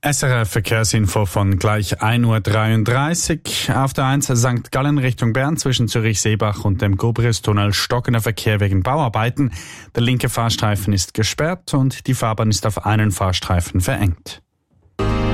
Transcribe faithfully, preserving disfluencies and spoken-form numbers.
S R F Verkehrsinfo von gleich ein Uhr dreiunddreißig. Auf der eins Sankt Gallen Richtung Bern zwischen Zürich-Seebach und dem Gobriustunnel stockender Verkehr wegen Bauarbeiten. Der linke Fahrstreifen ist gesperrt und die Fahrbahn ist auf einen Fahrstreifen verengt.